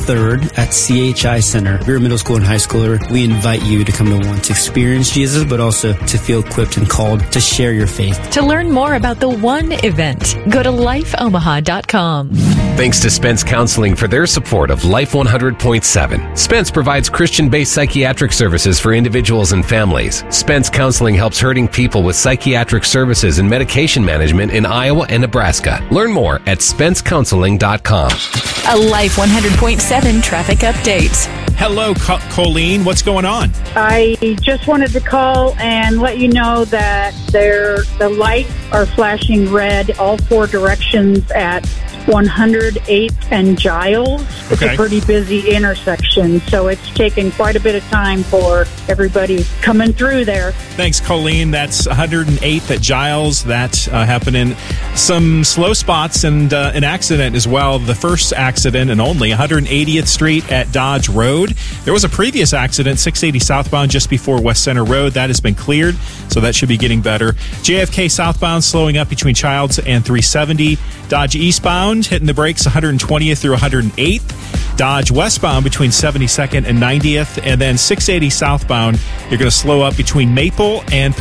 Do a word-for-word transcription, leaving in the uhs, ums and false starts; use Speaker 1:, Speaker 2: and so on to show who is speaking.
Speaker 1: third at C H I Center. If you're a middle school and high schooler, we invite you to come to want to experience Jesus, but also to feel equipped and called to share your faith.
Speaker 2: To learn more about the One event, go to life omaha dot com.
Speaker 3: Thanks to Spence Counseling for their support of Life one hundred point seven. Spence provides Christian-based psychiatric services for individuals and families. Spence Counseling helps hurting people with psychiatric services and medication management in Iowa and Nebraska. Learn more at spence counseling dot com.
Speaker 2: A Life one hundred point seven traffic update.
Speaker 4: Hello, Co- Colleen. What's going on?
Speaker 5: I just wanted to call and let you know that there the lights are flashing red all four directions at one hundred eighth and Giles. It's
Speaker 4: Okay.
Speaker 5: a pretty busy intersection, so it's taken quite a bit of time for everybody coming through there.
Speaker 4: Thanks, Colleen. That's one hundred eighth at Giles. That uh, happening. Some slow spots and uh, an accident as well. The first accident and only one hundred eightieth Street at Dodge Road. There was a previous accident, six eighty southbound just before West Center Road. That has been cleared, so that should be getting better. J F K southbound slowing up between Childs and three seventy. Dodge eastbound hitting the brakes one hundred twentieth through one hundred eighth. Dodge westbound between seventy-second and ninetieth. And then six eighty southbound, you're going to slow up between Maple and